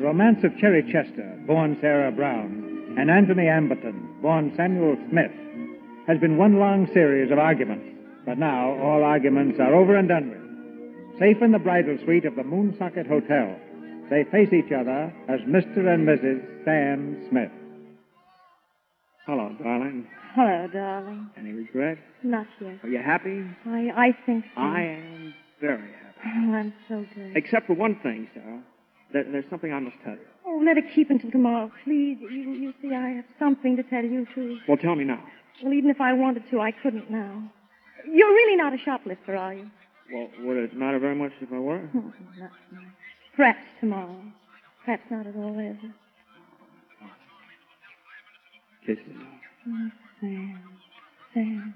romance of Cherry Chester, born Sarah Brown, and Anthony Amberton, born Samuel Smith, has been one long series of arguments. But now all arguments are over and done with. Safe in the bridal suite of the Moonsocket Hotel, they face each other as Mr. and Mrs. Stan Smith. Hello, darling. Hello, darling. Any regret? Not yet. Are you happy? I think so. I am very happy. Oh, I'm so good. Except for one thing, Sarah. There's something I must tell you. Oh, let it keep until tomorrow, please. You see, I have something to tell you, too. Well, tell me now. Well, even if I wanted to, I couldn't now. You're really not a shoplifter, are you? Well, would it matter very much if I were? Oh, not much. Perhaps tomorrow. Perhaps not at all, ever. Kiss me. Oh, Sam.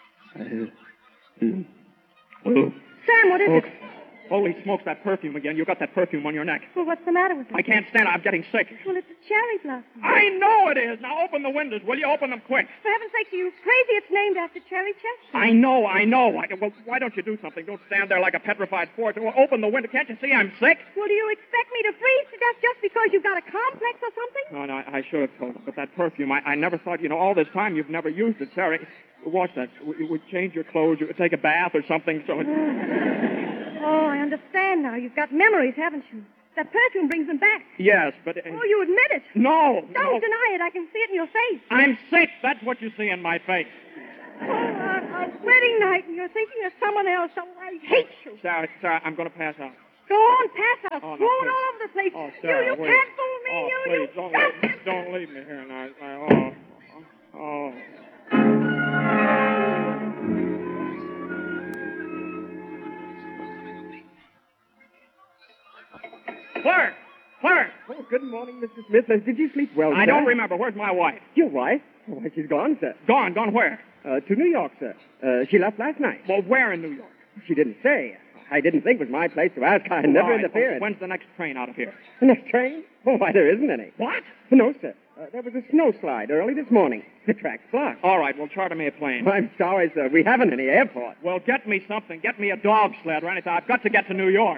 Oh. Sam, what is it? Holy smokes, that perfume again. You got that perfume on your neck. Well, what's the matter with it? I can't stand it. I'm getting sick. Well, it's a cherry blossom. I know it is. Now open the windows, will you? Open them quick. For heaven's sake, are you crazy? It's named after Cherry Chester. I know. Well, why don't you do something? Don't stand there like a petrified fort. Well, open the window. Can't you see I'm sick? Well, do you expect me to freeze to death just because you've got a complex or something? No, I should have told you. But that perfume, I never thought, all this time you've never used it, Sarah. Watch that. You would change your clothes. You would take a bath or something. So. Oh, I understand now. You've got memories, haven't you? That perfume brings them back. Yes, but... Oh, you admit it. No. Don't deny it. I can see it in your face. I'm sick. That's what you see in my face. Oh, a wedding night, and you're thinking of someone else. Oh, I hate you. Sarah, I'm going to pass out. Go on, pass out. Oh, no, Rolling please. all over the place. Oh, Sarah, you wait. can't fool me. Oh, you please, don't leave me here now. Oh. Clark! Oh, good morning, Mr. Smith. Did you sleep well, I sir? don't remember. Where's my wife? Your wife? Oh, why, she's gone, sir. Gone where? To New York, sir. She left last night. Well, where in New York? She didn't say. I didn't think it was my place to ask. I never interfered. When's the next train out of here? The next train? Oh, why, there isn't any. What? No, sir. There was a snowslide early this morning. The track's blocked. All right, well, charter me a plane. I'm sorry, sir. We haven't any airport. Well, get me something. Get me a dog sled or anything. I've got to get to New York.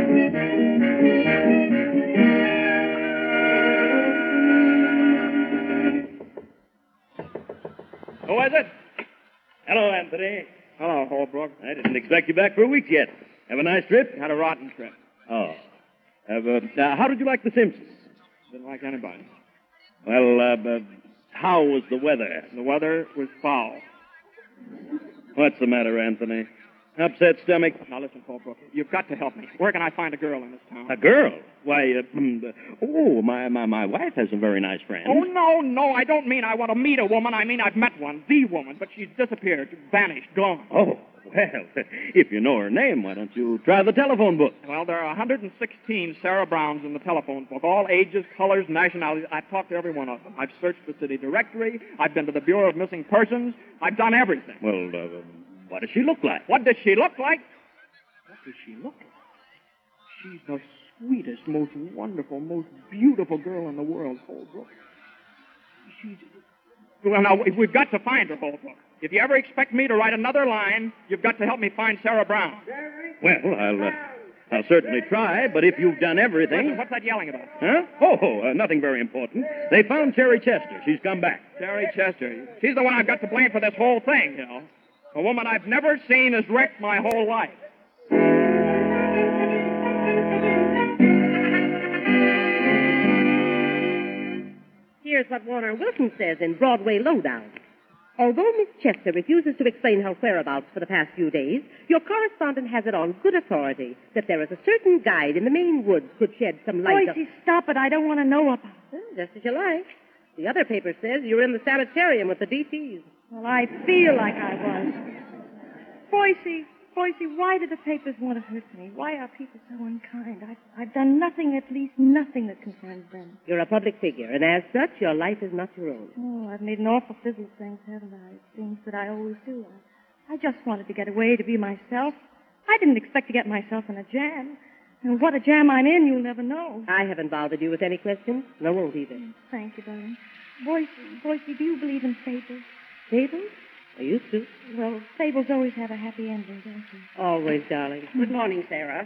Who is it? Hello, Anthony. Hello, Holbrook. I didn't expect you back for a week yet. Have a nice trip? Had a rotten trip. Oh. How did you like The Simpsons? Didn't like anybody. Well, how was the weather? The weather was foul. What's the matter, Anthony? Upset stomach? Now, listen, Holbrook. You've got to help me. Where can I find a girl in this town? A girl? Why, my wife has a very nice friend. Oh, no. I don't mean I want to meet a woman. I mean I've met one. The woman. But she's disappeared. Vanished. Gone. Oh, well, if you know her name, why don't you try the telephone book? Well, there are 116 Sarah Browns in the telephone book, all ages, colors, nationalities. I've talked to every one of them. I've searched the city directory. I've been to the Bureau of Missing Persons. I've done everything. Well, what does she look like? What does she look like? What does she look like? She's the sweetest, most wonderful, most beautiful girl in the world, Holbrook. Well, now, we've got to find her, Holbrook. If you ever expect me to write another line, you've got to help me find Sarah Brown. Well, I'll certainly try, but if you've done everything... What's that yelling about? Huh? Nothing very important. They found Cherry Chester. She's come back. Cherry Chester. She's the one I've got to blame for this whole thing, A woman I've never seen has wrecked my whole life. Here's what Warner Wilson says in Broadway Lowdown. Although Miss Chester refuses to explain her whereabouts for the past few days, your correspondent has it on good authority that there is a certain guide in the Maine woods could shed some light on... Boise, stop it. I don't want to know about it. Well, just as you like. The other paper says you're in the sanitarium with the DTs. Well, I feel like I was. Boise, why do the papers want to hurt me? Why are people so unkind? I've done nothing, at least nothing that concerns them. You're a public figure, and as such, your life is not your own. Oh, I've made an awful fizzle of things, haven't I? Things that I always do. I just wanted to get away to be myself. I didn't expect to get myself in a jam. And what a jam I'm in, you'll never know. I haven't bothered you with any questions. No, won't either. Thank you, darling. Boise, do you believe in fables? Fables? I used to. Well, fables always have a happy ending, don't they? Always, darling. Good morning, Sarah.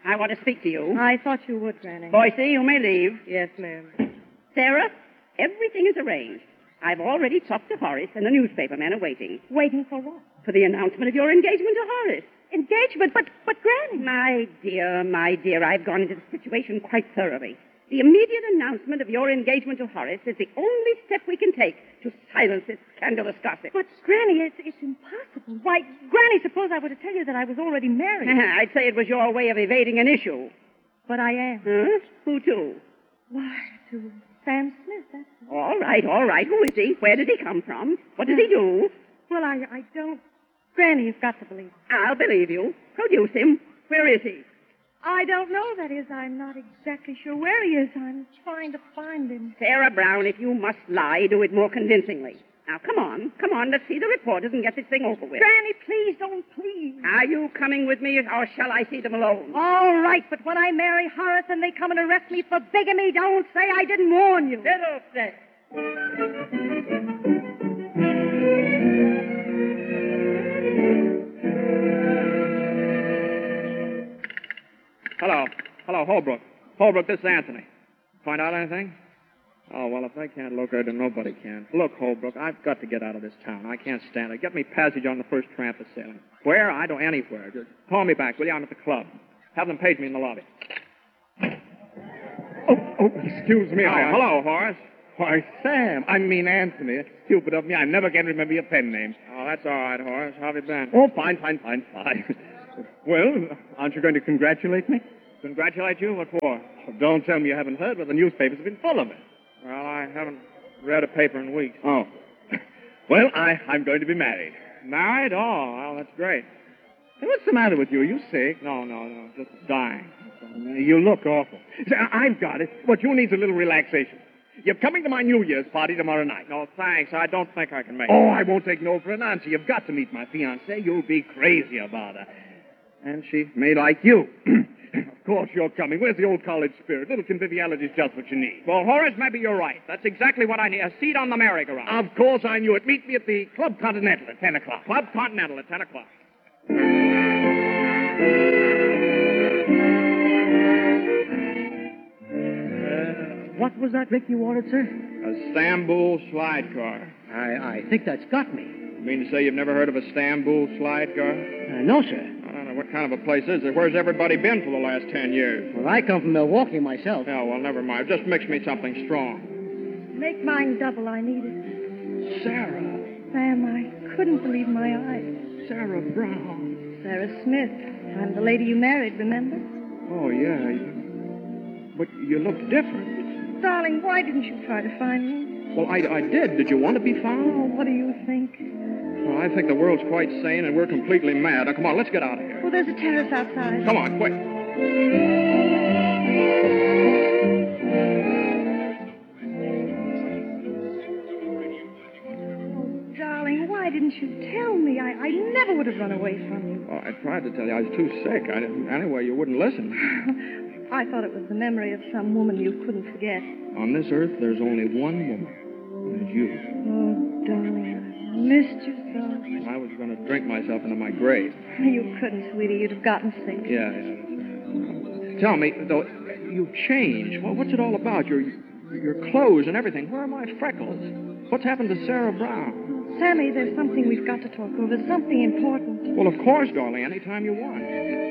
I want to speak to you. I thought you would, Granny. Boise, you may leave. Yes, ma'am. Sarah, everything is arranged. I've already talked to Horace, and the newspaper men are waiting. Waiting for what? For the announcement of your engagement to Horace. Engagement? But Granny... My dear, I've gone into the situation quite thoroughly. The immediate announcement of your engagement to Horace is the only step we can take to silence this scandalous gossip. But, Granny, it's impossible. Why, Granny, suppose I were to tell you that I was already married. I'd say it was your way of evading an issue. But I am. Huh? Who to? Why, to Sam Smith, that's all. All right. Who is he? Where did he come from? What does he do? Well, I don't... Granny, you've got to believe me. I'll believe you. Produce him. Where is he? I don't know. That is, I'm not exactly sure where he is. I'm trying to find him. Sarah Brown, if you must lie, do it more convincingly. Now, come on. Let's see the reporters and get this thing over with. Granny, please, don't please. Are you coming with me, or shall I see them alone? All right, but when I marry Horace and they come and arrest me for bigamy, don't say I didn't warn you. Fiddlestick. Hello, Holbrook. Holbrook, this is Anthony. Find out anything? Oh, well, if they can't look her, then nobody can. Look, Holbrook, I've got to get out of this town. I can't stand it. Get me passage on the first tramp that's sailing. Where? I don't anywhere. Just call me back, will you? I'm at the club. Have them page me in the lobby. Oh, excuse me. Hello, Horace. Why, Sam. I mean, Anthony. Stupid of me. I never can remember your pen name. Oh, that's all right, Horace. How have you been? Oh, fine. Well, aren't you going to congratulate me? Congratulate you? What for? Don't tell me you haven't heard, but the newspapers have been full of it. Well, I haven't read a paper in weeks. Oh. Well, I'm going to be married. Married? Oh, well, that's great. Hey, what's the matter with you? Are you sick? No, just dying. You look awful. I've got it. What you need is a little relaxation. You're coming to my New Year's party tomorrow night. No, thanks. I don't think I can make it. Oh, I won't take no for an answer. You've got to meet my fiancée. You'll be crazy about her. And she may like you. Of course you're coming. Where's the old college spirit? Little conviviality is just what you need. Well, Horace, maybe you're right. That's exactly what I need. A seat on the merry-go-round. Of course I knew it. Meet me at the Club Continental at 10 o'clock. Club Continental at 10 o'clock. What was that drink you ordered, sir? A Stamboul slide car. I think that's got me. You mean to say you've never heard of a Stamboul slide car? No, sir. I don't know. What kind of a place is it? Where's everybody been for the last 10 years? Well, I come from Milwaukee myself. Oh, well, never mind. Just mix me something strong. Make mine double. I need it. Sarah. Sam, I couldn't believe my eyes. Sarah Brown. Sarah Smith. I'm the lady you married, remember? Oh, yeah. But you look different. Darling, why didn't you try to find me? Well, I did. Did you want to be found? Oh, what do you think? Well, I think the world's quite sane and we're completely mad. Now, come on, let's get out of here. Well, there's a terrace outside. Come on, quick. Oh, darling, why didn't you tell me? I never would have run away from you. Oh, I tried to tell you. I was too sick. Anyway, you wouldn't listen. I thought it was the memory of some woman you couldn't forget. On this earth, there's only one woman. And it's you. Oh, darling, I missed you so. I was going to drink myself into my grave. You couldn't, sweetie. You'd have gotten sick. Yeah, that's right. Tell me, though, you've changed. What's it all about? Your clothes and everything. Where are my freckles? What's happened to Sarah Brown? Sammy, there's something we've got to talk over. Something important. Well, of course, darling. Anytime you want.